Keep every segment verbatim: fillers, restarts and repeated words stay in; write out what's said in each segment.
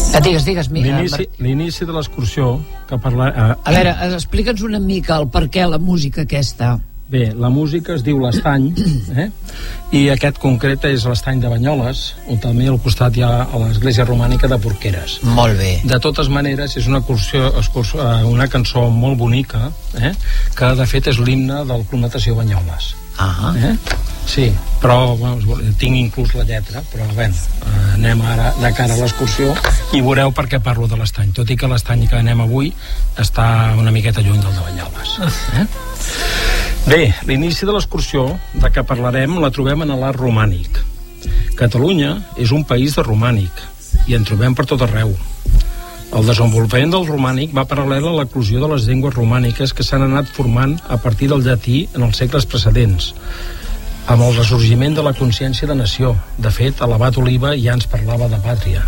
Digues, digues, l'inici, l'inici de l'excursió que parla... Eh, a veure, explica'ns una mica el per què la música aquesta. Bé, la música es diu l'Estany, eh? I aquest concret és l'Estany de Banyoles, on també al costat hi ha l'església romànica de Porqueres. Molt bé. De totes maneres, és una, excursió, excursió, una cançó molt bonica, eh? Que de fet és l'himne del Club Natació Banyoles. Ah. Eh? Sí, però bueno, tinc inclús la lletra, però bé, anem ara de cara a l'excursió i veureu per què parlo de l'Estany, tot i que l'Estany que anem avui està una miqueta lluny del de Banyoles. Eh? Bé, l'inici de l'excursió de què parlarem la trobem en l'art romànic. Catalunya és un país de romànic i en trobem per tot arreu. El desenvolupament del romànic va paral·lel a l'eclosió de les llengües romàniques que s'han anat formant a partir del llatí en els segles precedents, amb el ressorgiment de la consciència de nació. De fet, a l'Abat Oliva ja ens parlava de pàtria.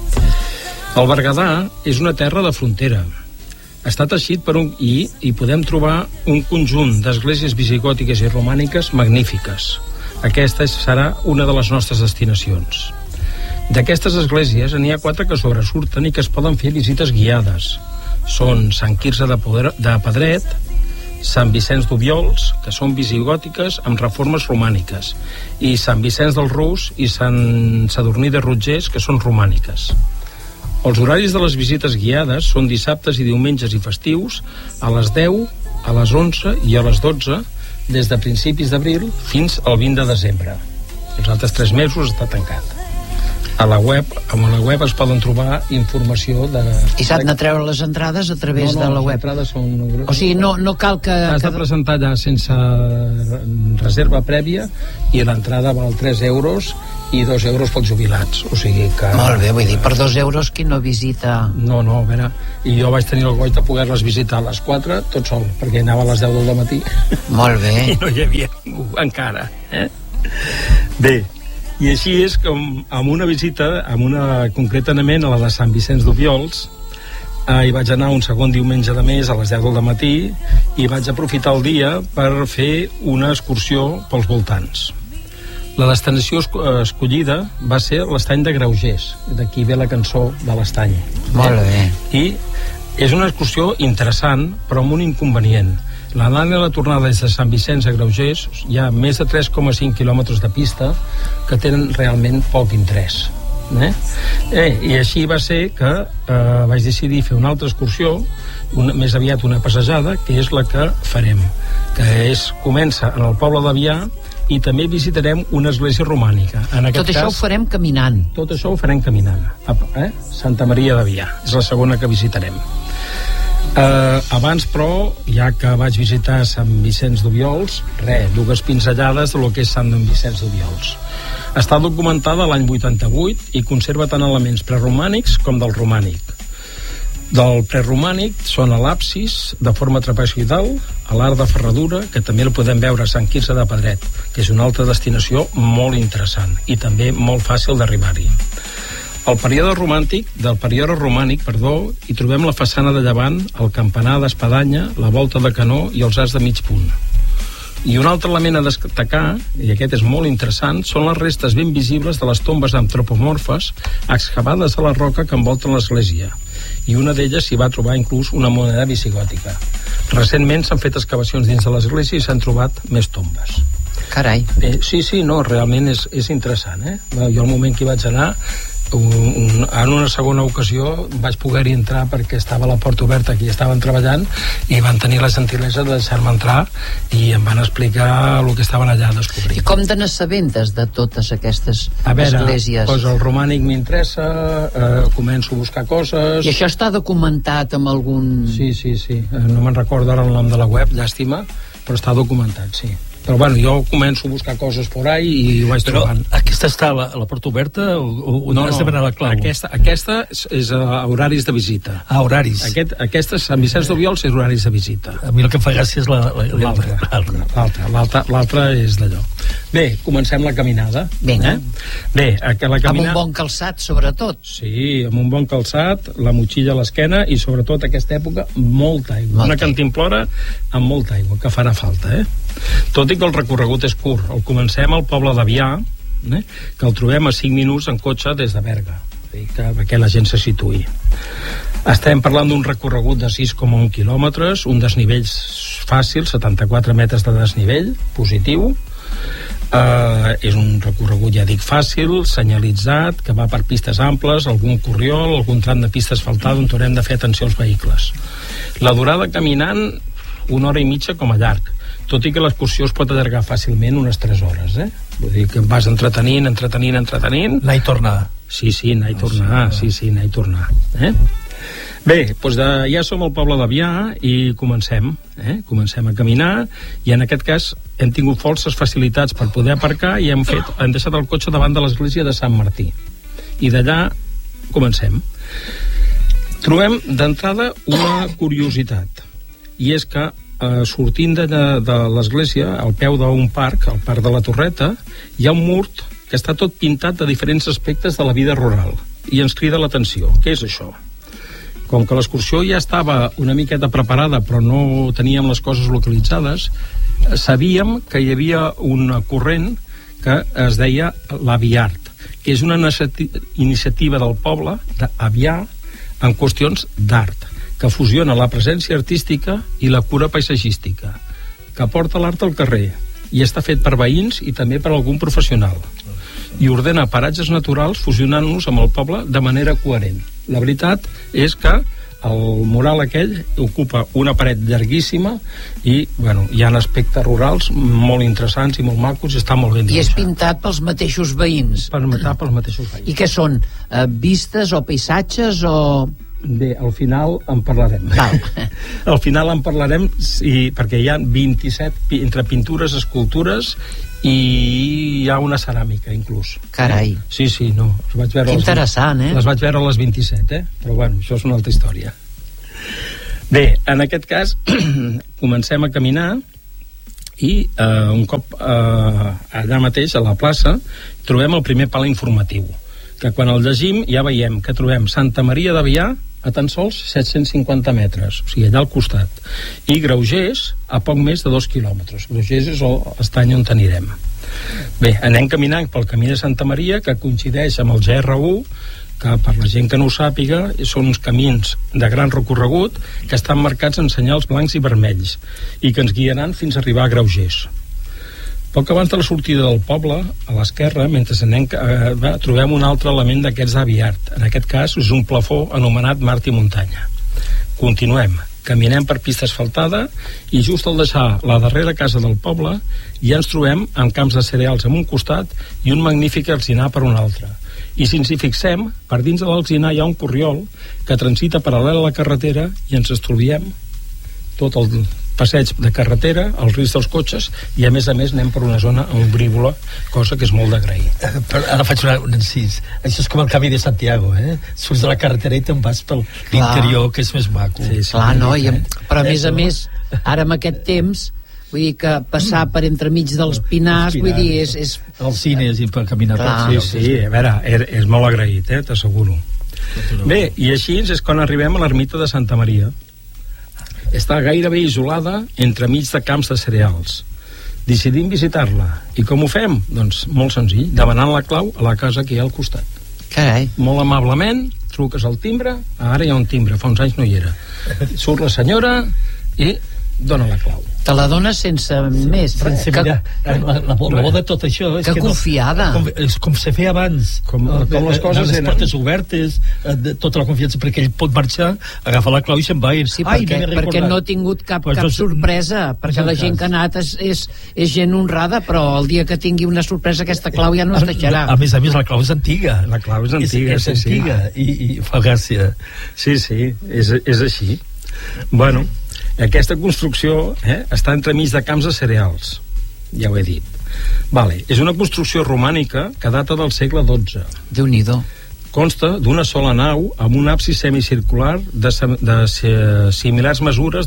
El Berguedà és una terra de frontera. Està teixit per un... I hi podem trobar un conjunt d'esglésies visigòtiques i romàniques magnífiques. Aquesta serà una de les nostres destinacions. D'aquestes esglésies n'hi ha quatre que sobresurten i que es poden fer visites guiades. Són Sant Quirze de, Poder, de Pedret, Sant Vicenç d'Obiols, que són visigòtiques amb reformes romàniques, i Sant Vicenç del Rus i Sant Sadurní de Rotgers, que són romàniques. Els horaris de les visites guiades són dissabtes i diumenges i festius a les deu, a les onze i a les dotze, des de principis d'abril fins al vint de desembre. Els altres tres mesos està tancat. A la web, amb la web es poden trobar informació de... I s'han de treure les entrades a través no, no, de la web? No, les entrades són... O sigui, no, no cal que... Has de presentar allà sense reserva prèvia i l'entrada val tres euros i dos euros pels jubilats, o sigui que... Molt bé, vull dir, per dos euros qui no visita... No, no, a veure, i jo vaig tenir el goig de poder-les visitar a les quatre, tot sol, perquè anava a les deu del matí. Molt bé. I no hi havia ningú encara, eh? Bé, i així és com amb una visita, amb una concretament a la de Sant Vicenç d'Obiols, eh, hi vaig anar un segon diumenge de mes a les deu del matí i vaig aprofitar el dia per fer una excursió pels voltants. La destinació escollida va ser l'Estany de Graugers, d'aquí ve la cançó de l'Estany. Molt bé. I és una excursió interessant, però amb un inconvenient. L'anada i la tornada des de Sant Vicenç a Graugers hi ha més de tres coma cinc quilòmetres de pista que tenen realment poc interès. Eh? Eh, I així va ser que eh, vaig decidir fer una altra excursió, una, més aviat una passejada, que és la que farem, que és, comença en el poble d'Avià i també visitarem una església romànica. En aquest tot això cas, ho farem caminant. Tot això ho farem caminant. Eh? Santa Maria d'Avià, és la segona que visitarem. Uh, abans, però, ja que vaig visitar Sant Vicenç d'Obiols, res, dues pinzellades de lo que és Sant Vicenç d'Obiols. Està documentada l'any vuitanta-vuit i conserva tant elements preromànics com del romànic. Del preromànic són a l'absis, de forma trapezoidal, a l'arc de ferradura, que també el podem veure a Sant Quirze de Pedret, que és una altra destinació molt interessant i també molt fàcil d'arribar-hi. Al període romàntic, del període romànic, perdó, hi trobem la façana de llevant, el campanar d'espadanya, la volta de canó i els arcs de mig punt. I un altre element a destacar, i aquest és molt interessant, són les restes ben visibles de les tombes antropomorfes excavades a la roca que envolten l'església. I una d'elles s'hi va trobar inclús una moneda visigòtica. Recentment s'han fet excavacions dins de l'església i s'han trobat més tombes. Carai. Eh, sí, sí, no, realment és, és interessant, eh? Jo al moment que hi vaig anar, Un, un, en una segona ocasió vaig poder-hi entrar perquè estava la porta oberta, aquí estaven treballant i van tenir la gentilesa de deixar-me entrar i em van explicar el que estaven allà a descobrir. I com te n'assabentes de totes aquestes a veure, esglésies? Doncs el romànic m'interessa, eh, començo a buscar coses... I això està documentat amb algun... Sí, sí, sí, no me'n recordo ara el nom de la web, llàstima, però està documentat, sí. Però bueno, jo començo a buscar coses por ahí i ho vaig però trobant. Aquesta està a la, a la porta oberta o, o no, has de demanar la clau? Aquesta, aquesta és, és a horaris de visita. Ah, horaris. Aquest, aquesta, Sant Vicenç d'Obiols, és horaris de visita. A mi el que em fa gràcia és la, la, l'altra. L'altra, l'altra, l'altra és d'allò. Bé, comencem la caminada. Vinga. Eh? Bé, la caminada... Amb un bon calçat, sobretot. Sí, amb un bon calçat, la motxilla a l'esquena i sobretot aquesta època, molta aigua. Molta. Una cantimplora amb molta aigua, que farà falta, eh? Tot i que el recorregut és curt. El comencem al poble d'Avià, eh? que el trobem a cinc minuts en cotxe des de Berga. dir, que, perquè la gent se situï. Estem parlant d'un recorregut de sis coma un quilòmetres, un desnivell fàcil, setanta-quatre metres de desnivell, positiu. Uh, és un recorregut, ja dic, fàcil, senyalitzat, que va per pistes amples, algun corriol, algun tram de pista asfaltada on haurem de fer atenció als vehicles. La durada caminant, una hora i mitja com a llarg, tot i que l'excursió es pot allargar fàcilment unes tres hores, eh? Vull dir que vas entretenint, entretenint, entretenint... Anar i tornar. Sí, sí, anar i tornar, sí, sí, anar i tornar. Eh? Bé, doncs de, ja som al poble d'Avià i comencem, eh? Comencem a caminar, i en aquest cas hem tingut forces facilitats per poder aparcar i hem, fet, hem deixat el cotxe davant de l'església de Sant Martí. I d'allà comencem. Trobem d'entrada una curiositat, i és que eh, sortint de, de l'església, al peu d'un parc, al parc de la Torreta, hi ha un mur que està tot pintat de diferents aspectes de la vida rural, i ens crida l'atenció. Què és això? Com que l'excursió ja estava una miqueta preparada però no teníem les coses localitzades, sabíem que hi havia una corrent que es deia l'Aviart, que és una iniciativa del poble d'Avià en qüestions d'art, que fusiona la presència artística i la cura paisatgística, que porta l'art al carrer i està fet per veïns i també per algun professional, i ordena paratges naturals fusionant-los amb el poble de manera coherent. La veritat és que el mural aquell ocupa una paret llarguíssima i, bueno, hi ha aspectes rurals molt interessants i molt macos i està molt ben dibuixat. I és dibuixat. pintat pels mateixos veïns. Per matar pels mateixos veïns. I què són? Eh, vistes o paisatges o... Bé, al final en parlarem. Val. Al final en parlarem, sí, perquè hi ha vint-i-set entre pintures, escultures i hi ha una ceràmica inclús. Carai. Sí, sí, no. Les vaig veure que interessant, les, eh? Les vaig veure a les vint-i-set, eh? Però bueno, això és una altra història. Bé, en aquest cas comencem a caminar i eh, un cop eh, allà mateix a la plaça trobem el primer pal informatiu, que quan el llegim ja veiem que trobem Santa Maria d'Avià a tan sols set-cents cinquanta metres, o sigui, allà al costat, i Graugers a poc més de dos quilòmetres. Graugers és l'estany on anirem. Bé, anem caminant pel camí de Santa Maria, que coincideix amb el G R u, que per la gent que no ho sàpiga són uns camins de gran recorregut que estan marcats en senyals blancs i vermells i que ens guiaran fins a arribar a Graugers. Poc abans de la sortida del poble, a l'esquerra, mentre anem, eh, trobem un altre element d'aquests d'Aviart. En aquest cas és un plafó anomenat Mart i Muntanya. Continuem. Caminem per pista asfaltada i just al deixar la darrera casa del poble ja ens trobem amb camps de cereals en un costat i un magnífic alzinar per un altre. I si ens hi fixem, per dins de l'alzinar hi ha un corriol que transita paral·lel a la carretera i ens estalviem tot el passeig de carretera, el risc dels cotxes, i a més a més anem per una zona ombrívola, cosa que és molt d'agrair. Però ara faig una, un encís. Això és com el camí de Santiago, eh? Surts de la carretera i te'n vas pel interior, que és més maco. Sí, sí, clar, no? I, però a més a més, ara amb aquest temps, vull dir que passar per entremig dels pinars, vull dir, és... és... Els cines i per caminar per... Sí, sí, a veure, és molt agraït, eh? T'asseguro. Bé, i així és quan arribem a l'ermita de Santa Maria. Està gairebé isolada entremig de camps de cereals. Decidim visitar-la. I com ho fem? Doncs molt senzill, demanant la clau a la casa que hi ha al costat. Carai. Molt amablement, truques al timbre, ara hi ha un timbre, fa uns anys no hi era. Surt la senyora i dona la clau. Te la dona sense sí, més. Sense que, mirar. La, la, la bo de tot això és que, que confiada. No, com, és com se feia abans. Com, com les coses les eren. portes obertes, de, tota la confiança, perquè ell pot marxar, agafar la clau i se'n va. Sí, Ai, perquè, no perquè no ha tingut cap, pues cap no, sorpresa, perquè la gent que ha anat és, és, és gent honrada, però el dia que tingui una sorpresa aquesta clau ja no es deixarà. A més a més, la clau és antiga. La clau és antiga, és, és sí, antiga sí. I, i fa gràcia. Sí, sí, és, és així. Bueno, aquesta construcció eh, està entremig de camps de cereals, ja ho he dit. Vale. És una construcció romànica que data del segle dotze. Déu-n'hi-do. Consta d'una sola nau amb un absis semicircular de, de, de similars mesures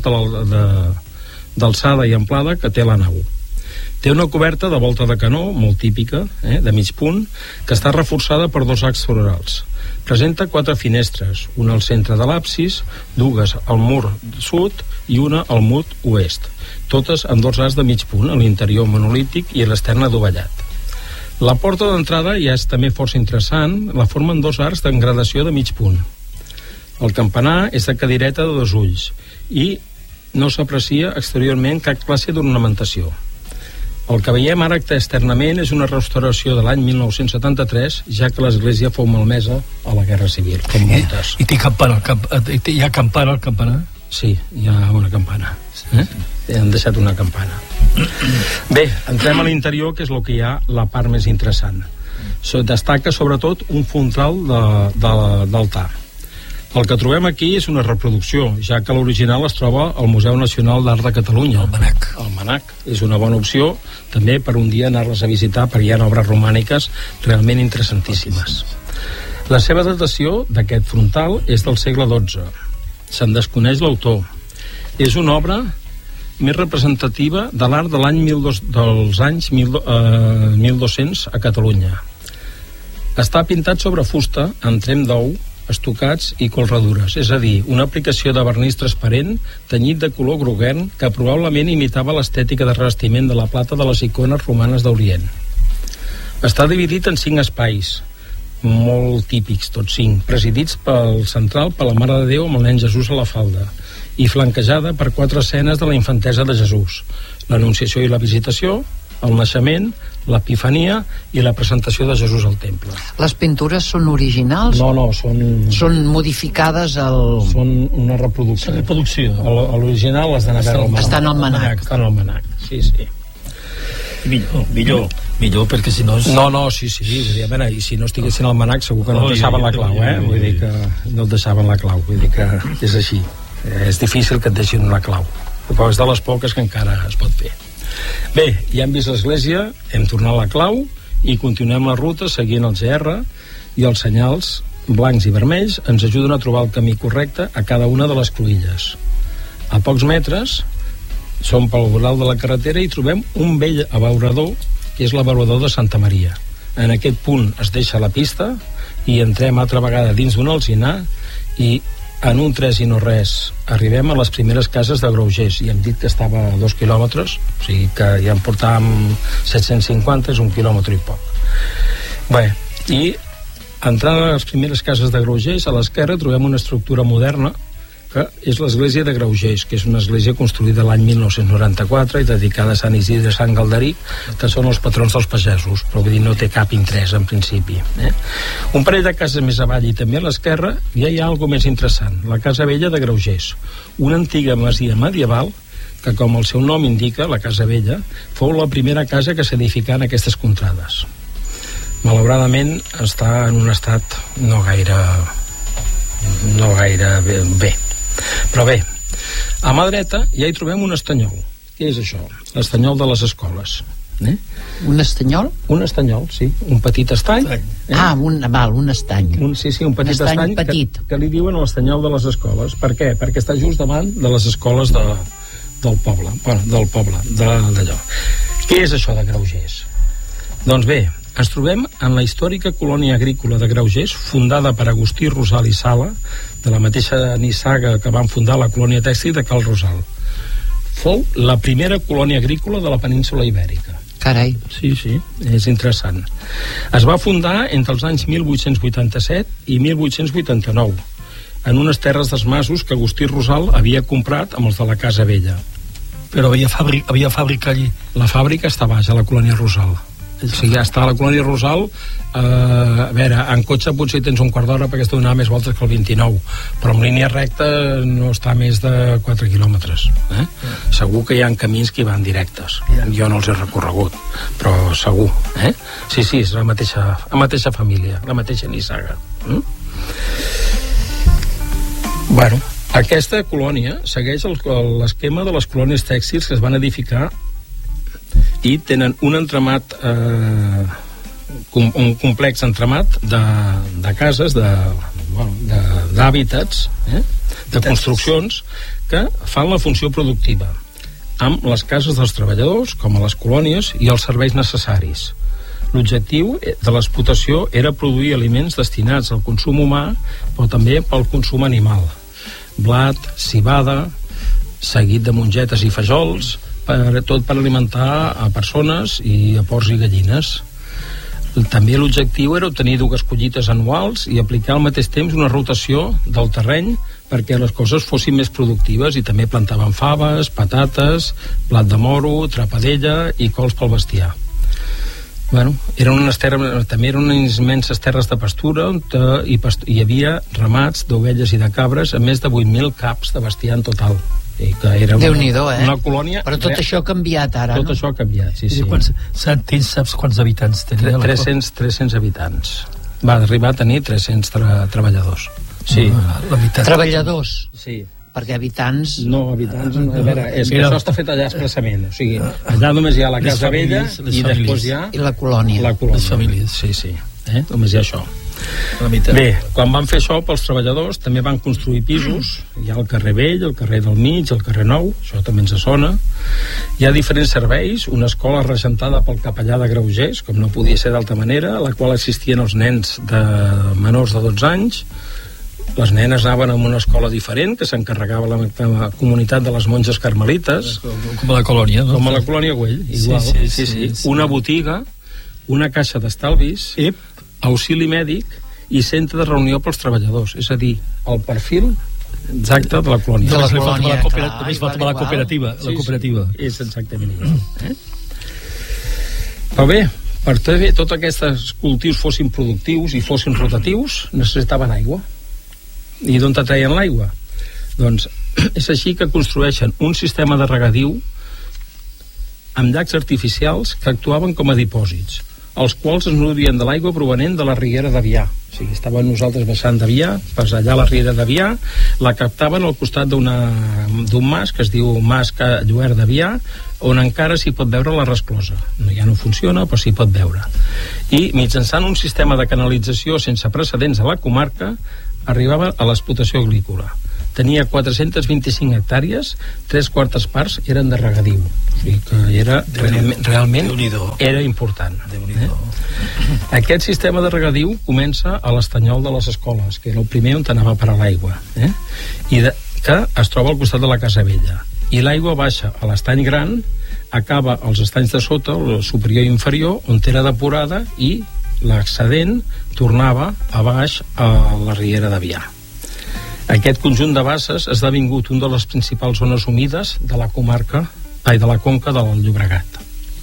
d'alçada i amplada que té la nau. Té una coberta de volta de canó, molt típica, eh, de mig punt, que està reforçada per dos arcs florals. Presenta quatre finestres, una al centre de l'absis, dues al mur sud i una al mur oest, totes amb dos arcs de mig punt, a l'interior monolític i a l'extern adovellat. La porta d'entrada ja és també força interessant, la formen dos arcs d'engradació de mig punt. El campanar és de cadireta de dos ulls i no s'aprecia exteriorment cap classe d'ornamentació. El que veiem ara externament és una restauració de l'any mil nou-cents setanta-tres, ja que l'església fou malmesa a la Guerra Civil, com moltes. I, i té campana, camp, hi ha campana al campanar? Sí, hi ha una campana. Eh? Han deixat una campana. Bé, entrem a l'interior, que és el que hi ha la part més interessant. So, destaca sobretot un frontal de, de, d'altar. El que trobem aquí és una reproducció, ja que l'original es troba al Museu Nacional d'Art de Catalunya. El Manac. El Manac. És una bona opció, també, per un dia anar-les a visitar, perquè hi ha obres romàniques realment interessantíssimes. La seva datació d'aquest frontal és del segle dotze. Se'n desconeix l'autor. És una obra més representativa de l'art de l'any mil dos, dels anys mil, eh, mil dos-cents a Catalunya. Està pintat sobre fusta en trem d'ou, estucats i colradures, és a dir, una aplicació de vernís transparent tenyit de color groguenc que probablement imitava l'estètica de revestiment de la plata de les icones romanes d'Orient. Està dividit en cinc espais, molt típics, tots cinc, presidits pel central per la Mare de Déu amb el nen Jesús a la falda, i flanquejada per quatre escenes de la infantesa de Jesús: l'Anunciació i la Visitació, el naixement, l'Epifania i la presentació de Jesús al temple. Les pintures són originals? No, no, són... Són modificades al... Són una reproducció. Una reproducció. L'original has d'anar a veure al Manac. Està en el Manac. Està en el Manac, sí, sí. Millor, millor, millor, perquè si no és... No, no, sí, sí, és a dir, a veure, i si no estiguessin al Manac segur que no et deixaven la clau, eh? Vull dir que no et deixaven la clau, vull dir que és així. És difícil que et deixin una clau, però és de les poques que encara es pot fer. Bé, ja hem vist l'església, hem tornat la clau i continuem la ruta seguint el G R, i els senyals blancs i vermells ens ajuden a trobar el camí correcte a cada una de les cruïlles. A pocs metres som pel voral de la carretera i trobem un vell abeurador, que és l'abeurador de Santa Maria. En aquest punt es deixa la pista i entrem altra vegada dins d'un alzinar i en un tres i no res arribem a les primeres cases de Graugers, i hem dit que estava a dos quilòmetres, o sigui que ja en portàvem set-cents cinquanta, és un quilòmetre i poc. Bé, i entrant a les primeres cases de Graugers, a l'esquerra trobem una estructura moderna que és l'església de Graugers, que és una església construïda l'any mil nou-cents noranta-quatre i dedicada a Sant Isidre i Sant Galderic, que són els patrons dels pagesos, però vull dir, no té cap interès en principi. Eh? Un parell de cases més avall i també a l'esquerra ja hi ha alguna més interessant, la Casa Vella de Graugers, una antiga masia medieval que, com el seu nom indica, la Casa Vella, fou la primera casa que s'edificà en aquestes contrades. Malauradament està en un estat no gaire no gaire bé, bé. Però bé, a mà dreta ja hi trobem un estanyol. Què és això? L'estanyol de les escoles. Eh? Un estanyol? Un estanyol, sí, un petit estany. Eh? Ah, un, val, un estany. Un, sí, sí, un petit un estany, estany petit. Que, que li diuen l'estanyol de les escoles. Per què? Perquè està just davant de les escoles de, del poble, bueno, del poble, de, d'allò. Què és això de Graugers? Doncs bé, ens trobem en la històrica colònia agrícola de Graugers, fundada per Agustí Rosal i Sala, de la mateixa nissaga que van fundar la colònia tèxtil de Cal Rosal. Fou la primera colònia agrícola de la península Ibèrica. Carai. Sí, sí, és interessant. Es va fundar entre els anys mil vuit-cents vuitanta-set i mil vuit-cents vuitanta-nou, en unes terres dels masos que Agustí Rosal havia comprat amb els de la Casa Vella. Però havia fàbrica, havia fàbrica allí? La fàbrica està baix, a la colònia Rosal. O sigui, ja està a la colònia Rosal. eh, a veure, en cotxe potser tens un quart d'hora perquè has de donar més voltes que el vint-i-nou, però en línia recta no està més de quatre quilòmetres, eh? Yeah. Segur que hi ha camins que hi van directes, yeah. Jo no els he recorregut, però segur, eh? Sí, sí, és la mateixa, la mateixa família, la mateixa nissaga. mm? Bueno, aquesta colònia segueix el, l'esquema de les colònies tèxtils que es van edificar i tenen un entramat, eh, un complex entramat de, de cases, de, bueno, de, d'hàbitats, eh, de construccions que fan la funció productiva, amb les cases dels treballadors, com a les colònies, i els serveis necessaris. L'objectiu de l'explotació era produir aliments destinats al consum humà, però també pel consum animal. Blat, civada, seguit de mongetes i fejols, per, tot per alimentar a persones i a porcs i gallines. També l'objectiu era obtenir dues collites anuals i aplicar al mateix temps una rotació del terreny perquè les coses fossin més productives, i també plantaven faves, patates, blat de moro, trapadella i cols pel bestiar. Bueno, eren unes terres, també eren unes immenses terres de pastura on te, hi, past, hi havia ramats d'ovelles i de cabres amb més de vuit mil caps de bestiar en total. I que era una, eh? una colònia... Però tot això ha canviat ara, tot no? Tot això ha canviat, sí, sí. Quants, tens, saps quants habitants tenia? tres-cents, tres-cents habitants. Va arribar a tenir tres-cents tra treballadors. Sí. Ah, la meitat. Treballadors? Sí. Perquè habitants... No, habitants... A veure, és que això està fet allà expressament. O sigui, allà només hi ha la casa vella i després hi ha... I la colònia. La colònia. Les famílies. Sí, sí. Eh? Només hi ha això. Bé, quan van fer això pels treballadors també van construir pisos. Hi ha el carrer Vell, el carrer del Mig, el carrer Nou, això també ens sona. Hi ha diferents serveis, una escola regentada pel capellà de Graugers, com no podia ser d'altra manera, a la qual assistien els nens de menors de dotze anys. Les nenes anaven a una escola diferent que s'encarregava la, la comunitat de les monges carmelites, com a la colònia, no? Com a la colònia Güell, igual. Sí, sí, sí, sí, sí. Una botiga, una caixa d'estalvis, Ep. auxili mèdic i centre de reunió pels treballadors, és a dir, el perfil exacte de la colònia. De la colònia, clar. Només falta la cooperativa. La cooperativa. Sí, és exactament igual. Eh? Però bé, per fer tots aquests cultius fossin productius i fossin rotatius, necessitaven aigua. I d'on treien l'aigua? Doncs és així que construeixen un sistema de regadiu amb llacs artificials que actuaven com a dipòsits, els quals es nodrien de l'aigua provenent de la riera d'Avià. O sigui, estàvem nosaltres baixant d'Avià, pas allà a la riera d'Avià, la captaven al costat d'un mas que es diu Mas Lluert d'Avià, on encara s'hi pot veure la resclosa. No, ja no funciona, però s'hi pot veure. I mitjançant un sistema de canalització sense precedents a la comarca, arribava a l'explotació agrícola. Tenia quatre-centes vint-i-cinc hectàrees, tres quartes parts eren de regadiu. O sigui que era realment, realment era important. Eh? Aquest sistema de regadiu comença a l'estanyol de les escoles, que era el primer on anava per a l'aigua, eh? I de, que es troba al costat de la Casa Vella. I l'aigua baixa a l'estany gran, acaba als estanys de sota, el superior i inferior, on era depurada, i l'excedent tornava a baix a la riera d'Avià. Aquest conjunt de basses ha esdevingut un de les principals zones humides de la comarca, ai, de la conca del Llobregat.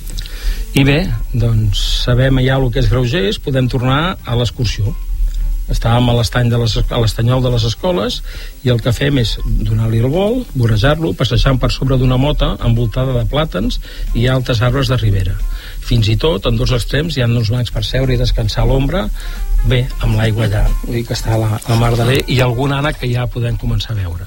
I bé, doncs sabem ja el que és Graugers, podem tornar a l'excursió. Estàvem a l'estany de les, a l'estanyol de les escoles i el que fem és donar-li el vol, vorejar-lo, passejant per sobre d'una mota envoltada de plàtans i altres arbres de ribera. Fins i tot, en dos extrems, hi ha uns bancs per seure i descansar a l'ombra, bé, amb l'aigua allà, vull dir que està a la, a la mar de bé, i algun ànec que ja podem començar a veure.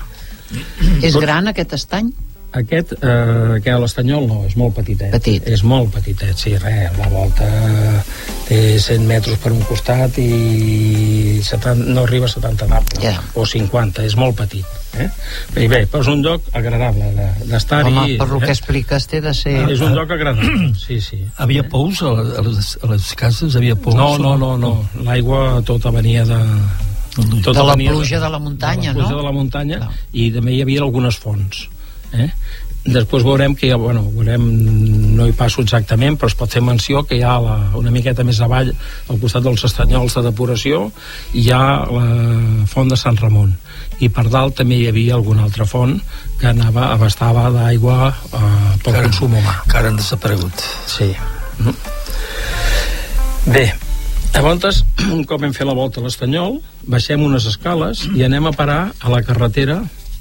És gran aquest estany? Aquest, eh, que a l'estanyol no, és molt petitet. Petit. És molt petitet, sí, res, la volta té cent metres per un costat i setanta, no arriba a setanta d'ample, yeah. O cinquanta, és molt petit. Eh? I bé, però és un lloc agradable d'estar-hi. Home, per lo eh? que expliques té de ser... És un lloc agradable, sí, sí. Havia pous a les, a les cases? Havia pous? No, no, no, no. L'aigua tota venia de... Tota de la pluja de la muntanya, no? De la pluja no? de la muntanya, no. I també hi havia algunes fonts. Eh? Després veurem que hi ha, bueno, veurem, no hi passo exactament, però es pot fer menció que hi ha la, una miqueta més avall, al costat dels estanyols de depuració, hi ha la font de Sant Ramon, i per dalt també hi havia alguna altra font que anava, abastava d'aigua eh, pel Car consum humà. Que ara han desaparegut. Sí. Mm. Bé, llavors, un cop hem fet la volta a l'Estanyol, baixem unes escales i anem a parar a la carretera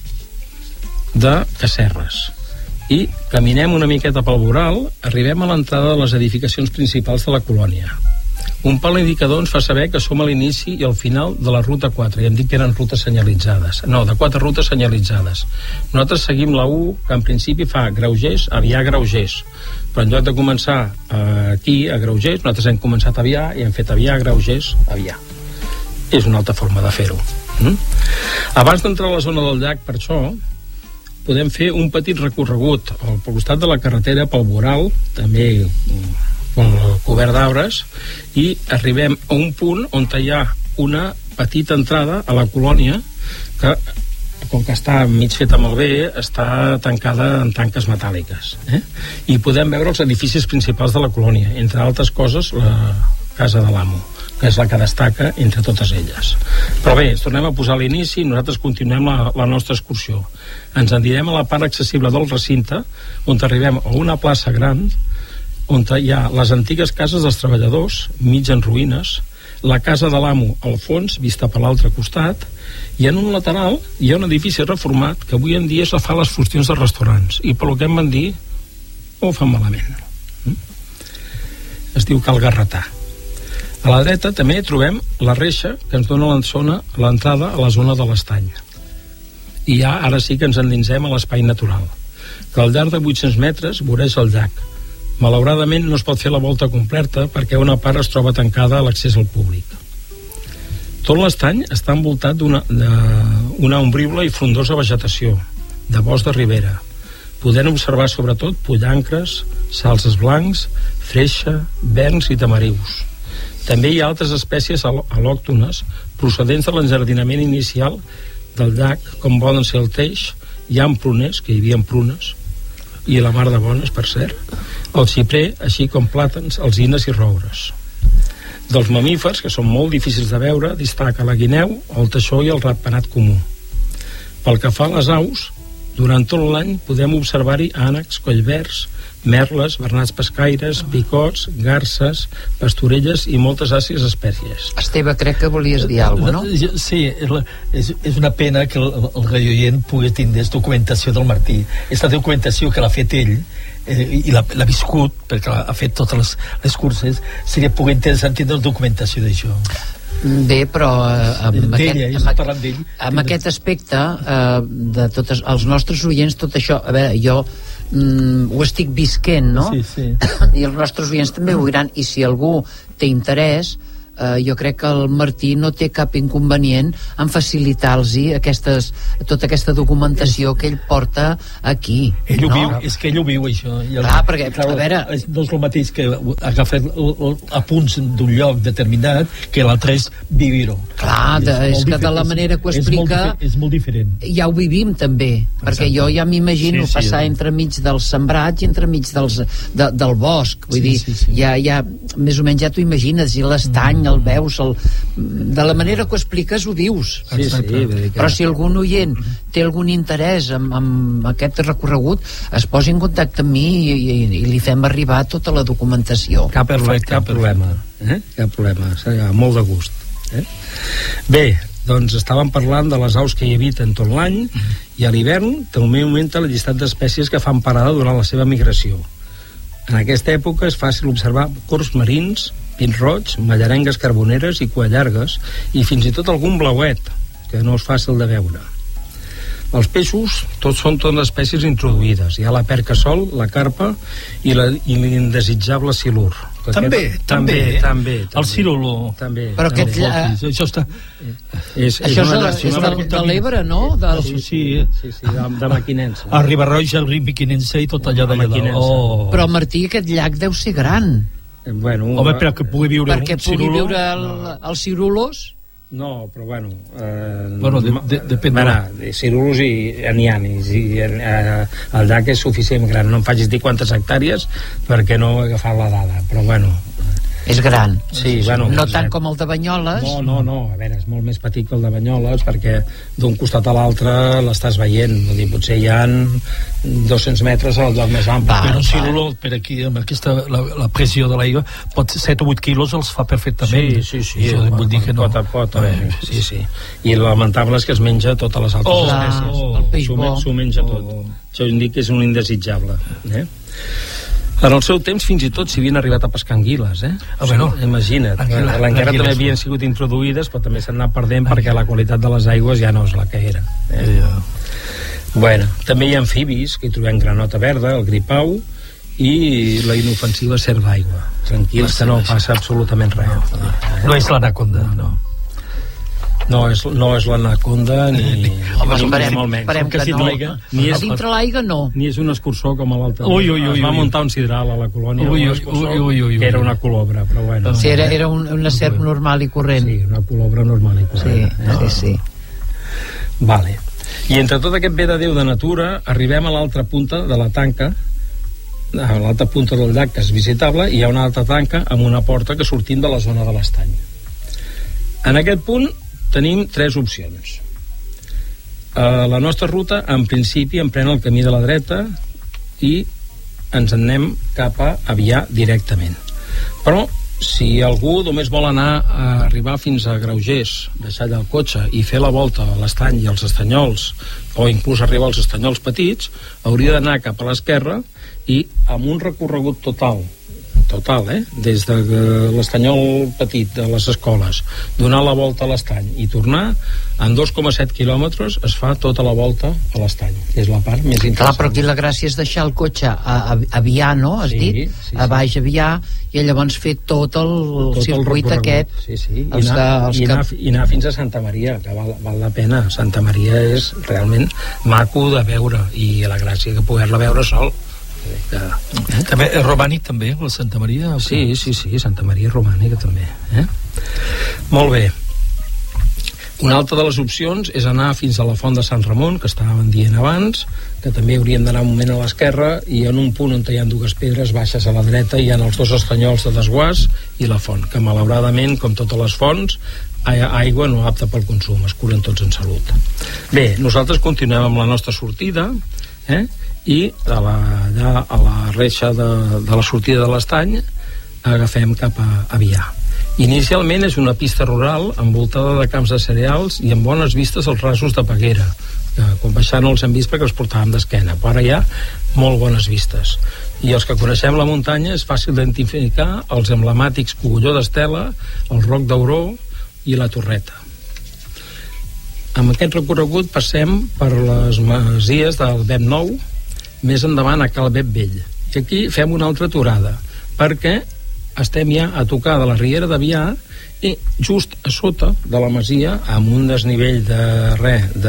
de Casserres i caminem una miqueta pel voral, arribem a l'entrada de les edificacions principals de la colònia. Un pal indicador ens fa saber que som a l'inici i al final de la ruta quatre, i hem dit que eren rutes senyalitzades, no, de quatre rutes senyalitzades. Nosaltres seguim la u, que en principi fa Graugers, Avià, Graugers, però en lloc de començar eh, aquí a Graugers, nosaltres hem començat a Avià i hem fet Avià, Graugers, Avià. És una altra forma de fer-ho. Mm? Abans d'entrar a la zona del llac, per això podem fer un petit recorregut al costat de la carretera pel voral, també cobert d'arbres, i arribem a un punt on hi ha una petita entrada a la colònia que, com que està mig feta amb el bé, està tancada en tanques metàl·liques, eh? I podem veure els edificis principals de la colònia, entre altres coses la, Casa de l'Amo, que és la que destaca entre totes elles. Però bé, tornem a posar a l'inici i nosaltres continuem la, la nostra excursió. Ens endirem a la part accessible del recinte, on arribem a una plaça gran, on hi ha les antigues cases dels treballadors, mig en ruïnes, la Casa de l'Amo al fons, vista per l'altre costat, i en un lateral hi ha un edifici reformat que avui en dia es fa les funcions de restaurants, i pel que em van dir ho fan malament. Es diu Cal Garratà. A la dreta també trobem la reixa que ens dona l'entrada a la zona de l'estany. I ja ara sí que ens endinsem a l'espai natural, que al llarg de vuit-cents metres voreix el llac. Malauradament no es pot fer la volta completa perquè una part es troba tancada a l'accés al públic. Tot l'estany està envoltat d'una una ombrívola i frondosa vegetació, de bosc de ribera, podent observar sobretot pollancres, salses blancs, freixa, verns i tamarius. També hi ha altres espècies al·lòctones procedents de l'enjardinament inicial del llac, com poden ser el teix, hi ha pruners, que hi havia prunes, i la mar de bones, per cert, el xiprer, així com plàtans, alzines i roures. Dels mamífers, que són molt difícils de veure, destaca la guineu, el teixó i el ratpenat comú. Pel que fa a les aus, durant tot l'any podem observar-hi ànecs, collverds, merles, bernats pescaires, picots, garces, pastorelles i moltes àcies espècies. Esteve, crec que volies dir alguna cosa, no? Sí, és, és una pena que el, el radioient pugui tindre documentació del Martí. Aquesta documentació que l'ha fet ell eh, i l'ha viscut, perquè ha fet totes les, les curses, seria poder interessant tindre la documentació d'això. Bé, però eh, amb, aquest, amb, amb, amb aquest aspecte eh, de tots els nostres oients, tot això, a veure, jo mm, ho estic visquent, no? Sí, sí. I els nostres oients també ho diran, i si algú té interès, eh, jo crec que el Martí no té cap inconvenient en facilitar-los aquestes, tota aquesta documentació que ell porta aquí. Ell ho no? viu, és que ell ho viu, això. I el, clar, perquè, clar, a veure... No és el mateix que agafar apunts d'un lloc determinat que l'altre és vivir-ho. Clar, de, és, és que de la manera que ho explica... És molt, és molt diferent. Ja ho vivim, també, perquè jo ja m'imagino sí, sí, passar sí. entremig dels sembrats i entremig dels, de, del bosc, vull sí, dir, sí, sí. Ja, ja, més o menys ja t'ho imagines, i l'estany, el veus, el, de la manera que ho expliques ho dius. Sí, sí, que... Però si algun oient té algun interès en, en aquest recorregut, es posi en contacte amb mi i, i, i li fem arribar tota la documentació. Cap, perfecte, cap problema, eh? Cap problema, serà molt de gust. Eh? Bé, doncs estàvem parlant de les aus que hi habiten tot l'any, i a l'hivern també augmenta el llistat d'espècies que fan parada durant la seva migració. En aquesta època és fàcil observar corcs marins, pins roig, mallarengues carboneres i cuallargues, i fins i tot algun blauet, que no és fàcil de veure. Els peixos tots són totes espècies introduïdes. Hi ha la perca sol, la carpa i l'indesitjable silur. També, aquest, també, també, també, el cirulo. També. Però també. aquest, eh, això està... És, això és, una, és, és de, de l'Ebre, no? Del... Sí, sí, sí, sí, de, de Maquinensa. A Ribarroja, el riu Maquinensa i tot allà d'allà. Oh. Però, Martí, aquest llac deu ser gran. Bueno, home, però que pugui viure perquè un pugui cirulo... viure el, els cirulos. No, però bueno... Eh, bueno, de, de, depèn... Bueno, de cirulos i n'hi ha, i eh, el llac és suficient gran. No em facis dir quantes hectàrees perquè no he agafat la dada, però bueno... És gran. Sí, bueno, no tant com el de Banyoles. No, no, no, a veure, és molt més petit que el de Banyoles perquè d'un costat a l'altre l'estàs veient, vull dir, potser hi ha dos-cents metres al lloc més ample. Però un cirulo, per aquí, amb aquesta, la, la pressió de l'aigua, pot set o vuit quilos els fa perfectament. Sí, sí, sí. Això vull dir que no. Pot a pot, a veure, sí, sí. I el lamentable és que es menja totes les altres oh, espècies. Oh, el peix bo. S'ho menja tot. Oh. Això indica que és un indesitjable. Eh? En el seu temps fins i tot s'hi havien arribat a pescar anguiles, eh? Ah, bueno, imagina't, l'encara també havien sigut introduïdes, però també s'han anat perdent perquè la qualitat de les aigües ja no és la que era. Eh? Yeah. Bueno, també hi ha amfibis, que hi trobem granota verda, el gripau i la inofensiva serp d'aigua. Tranquils, que no passa absolutament res. No, no és l'anaconda, no. No és, no és l'anaconda ni, ni, home, ni esperem, molt menys. esperem que no. Ni és, a dintre l'aigua no. Ni és un escurçó com a l'altre. Ui, ui, ui, es va ui. muntar un sidral a la colònia, ui, un ui, ui, ui, ui. que era una colobra, però bueno. Sí, era, era un, una serp normal i corrent. Sí, una colobra normal i corrent. Sí, eh? sí, sí. Vale. I entre tot aquest bé de Déu de natura arribem a l'altra punta de la tanca, a l'altra punta del llac, que és visitable, i hi ha una altra tanca amb una porta que sortim de la zona de l'estany. En aquest punt tenim tres opcions. Uh, la nostra ruta, en principi, emprèn el camí de la dreta i ens en anem cap a Avià directament. Però si algú només vol anar a arribar fins a Graugers, deixar allà el cotxe i fer la volta a l'estany i als estanyols, o inclús arribar als estanyols petits, hauria d'anar cap a l'esquerra i amb un recorregut total total, eh? Des de l'estanyol petit de les escoles, donar la volta a l'estany i tornar, en dos coma set quilòmetres es fa tota la volta a l'estany, que és la part més interessant. Clar, però aquí la gràcia és deixar el cotxe a, a, a Avià, no? Has sí, dit? Sí, sí. A baix Avià, i llavors fer tot el tot circuit el aquest. Sí, sí. I, els anar, que, els i, anar, que... i anar fins a Santa Maria, que val, val la pena. Santa Maria és realment maco de veure, i la gràcia que poder-la veure sol. Que... Eh? També és romànic també, la Santa Maria? Sí, sí, sí, Santa Maria romànica també, eh? Molt bé. Una altra de les opcions és anar fins a la Font de Sant Ramon, que estàvem dient abans, que també hauríem d'anar un moment a l'esquerra, i en un punt on hi ha dues pedres baixes a la dreta hi ha els dos estanyols de Desguàs i la font, que malauradament, com totes les fonts, aigua no apta pel consum, es curen tots en salut. Bé, nosaltres continuem amb la nostra sortida, eh? I a la, allà a la reixa de, de la sortida de l'estany agafem cap a Avià. Inicialment és una pista rural envoltada de camps de cereals i amb bones vistes als rasos de Peguera, que quan baixant no els hem vist perquè els portàvem d'esquena, però ara hi ha molt bones vistes, i els que coneixem la muntanya és fàcil d'identificar els emblemàtics Cogulló d'Estela, el Roc d'Auró i la Torreta. Amb aquest recorregut passem per les masies del Bep Nou, més endavant a Cal Bep Vell, i aquí fem una altra aturada perquè estem ja a tocar de la riera d'Avià i just a sota de la masia, amb un desnivell de res de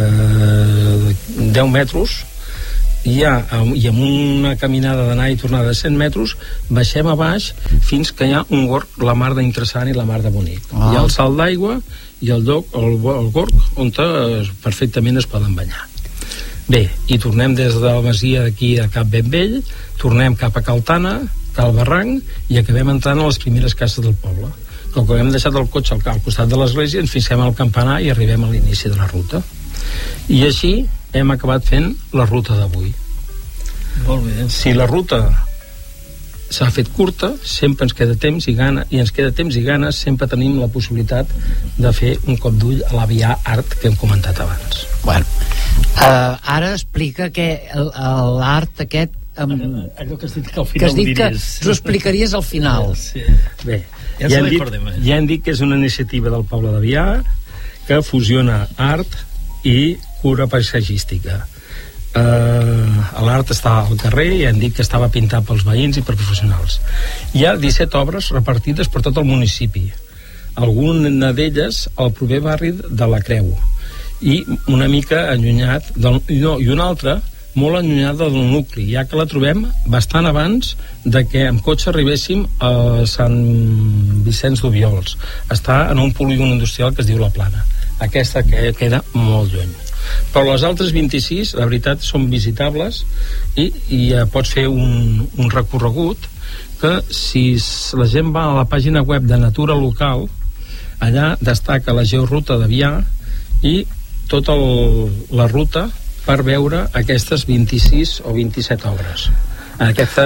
deu metres, i, ha, i amb una caminada d'anar i tornar de cent metres, baixem a baix fins que hi ha un gorg, la mar d'interessant i la mar de bonic. Ah. Hi ha el salt d'aigua i el lloc, el, el gorg, on perfectament es poden banyar. Bé, i tornem des de la masia d'aquí a Cap Ben Vell, tornem cap a Caltana, Cal Barranc, i acabem entrant a les primeres cases del poble. Com que hem deixat el cotxe al, al costat de l'església, ens fixem al campanar i arribem a l'inici de la ruta. I així hem acabat fent la ruta d'avui. Molt bé. Si la ruta s'ha fet curta, sempre ens queda temps i gana, i ens queda temps i ganes, sempre tenim la possibilitat de fer un cop d'ull a l'Avià Art que hem comentat abans. Bueno, uh, ara explica que l'art aquest um, allò que has dit que al que final has dit que t'ho explicaries al final. Sí. Bé, ja, ja, hem dit, recordem, eh? ja hem dit que és una iniciativa del poble d'Avià que fusiona art i cura paisatgística. Uh, l'art està al carrer, ja hem dit que estava pintat pels veïns i per professionals. Hi ha disset obres repartides per tot el municipi, alguna d'elles al proper barri de la Creu, i una mica allunyat del, no, i una altra molt allunyada del nucli, ja que la trobem bastant abans de que amb cotxe arribéssim a Sant Vicenç d'Obiols. Està en un polígon industrial que es diu La Plana. Aquesta que queda molt lluny. Però les altres vint-i-sis, la veritat, són visitables i, i eh, pots fer un, un recorregut que, si la gent va a la pàgina web de Natura Local, allà destaca la georuta d'Avià i tota el, la ruta per veure aquestes vint-i-sis o vint-i-set obres. Aquesta,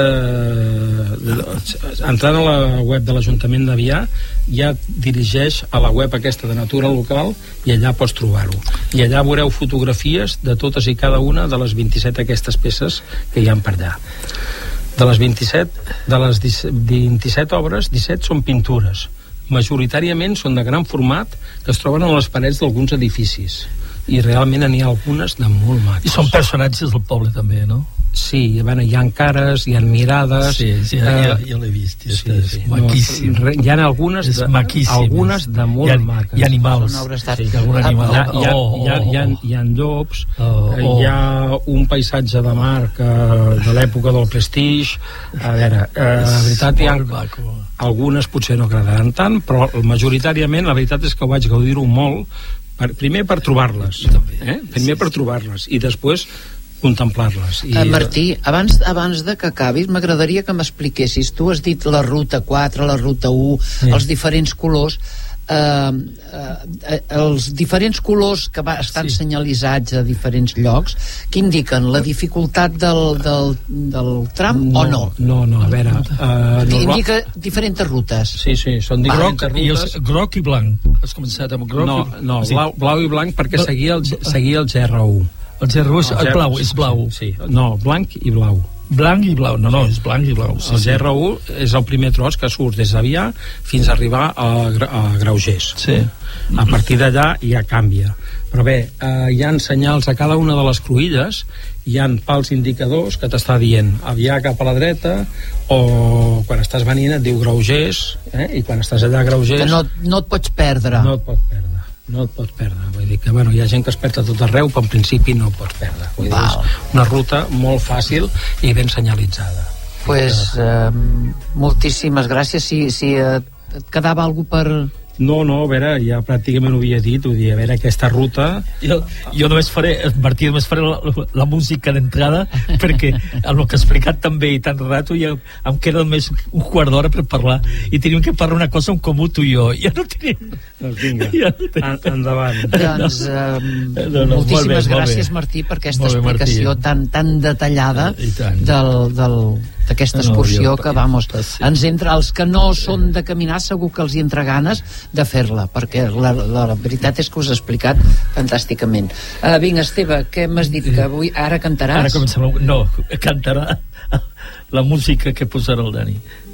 entrant a la web de l'Ajuntament d'Avià, ja dirigeix a la web aquesta de Natura Local i allà pots trobar-ho. I allà veureu fotografies de totes i cada una de les vint-i-set aquestes peces que hi ha per allà. De les vint-i-set, de les vint-i-set obres, disset són pintures. Majoritàriament són de gran format que es troben a les parets d'alguns edificis. I realment n'hi ha algunes de molt maques. I són personatges del poble també, no? Sí, bueno, hi ha cares, hi ha mirades. Sí, sí, ja, ja, ja l'he vist. Ja sí, és sí, maquíssim. No, hi ha algunes de, algunes de molt hi ha, maques. Hi ha animals. Sí, hi ha algun animal. Hi ha, hi ha, oh, hi ha, hi ha, hi ha llops, oh, oh. Hi ha un paisatge de mar que, de l'època del Prestige. A veure, eh, la veritat hi ha algunes potser no agradaran tant, però majoritàriament la veritat és que vaig gaudir-ho molt, per, primer per trobar-les, eh? primer per trobar-les, i després contemplar-les. I, uh, Martí, abans, abans de que acabis m'agradaria que m'expliquessis, tu has dit la ruta quatre, la ruta u, sí. els diferents colors. Uh, uh, els diferents colors que va, estan sí. senyalitzats a diferents llocs, que indiquen la dificultat del, del, del tram no, o no? No, no, a veure... Uh, no, indica diferents rutes. Sí, sí, són diferents groc, rutes. I groc i blanc. Has començat amb groc no, i... no, sí. blau, blau i blanc perquè seguia el, seguia el G R u. El G R u és el blau, és blau. Sí, sí, no, blanc i blau. Blanc i blau, no, no, és blanc i blau. Sí, el G R u és el primer tros que surt des d'Avià fins a arribar a, a Graugers. Sí. A partir d'allà ja canvia. Però bé, eh, hi ha senyals a cada una de les cruïlles, hi ha pals indicadors que t'està dient Avià cap a la dreta, o quan estàs venint et diu Graugers, eh? I quan estàs allà a Graugers... Que no, no et pots perdre. No et pots perdre. No et pots perdre, vull dir que bueno, hi ha gent que es perd a tot arreu, però en principi no pots perdre, vull dir, és una ruta molt fàcil i ben senyalitzada. Pues eh, moltíssimes gràcies. Si, si eh, et quedava alguna per... No, no, a veure, ja pràcticament ho havia dit, vull dir, a veure, aquesta ruta... Jo, jo només faré, Martí, només faré la, la música d'entrada, perquè el que has explicat també i tant rato, ja em queda només un quart d'hora per parlar, i tenim que parlar una cosa en comú tu i jo. Ja no tenim... Doncs vinga, ja no tenim. En, endavant. Doncs eh, no, no, moltíssimes bé, gràcies, Martí, per aquesta bé, explicació Martí. tan, tan detallada del... del d'aquesta excursió no, jo, que, vamos, sí. ens entra, els que no són de caminar segur que els hi entra ganes de fer-la, perquè la, la, la veritat és que us he explicat fantàsticament. Uh, vinga, Esteve, què m'has dit? Que avui, ara cantaràs? Ara començarà, no, cantarà la música que posarà el Dani.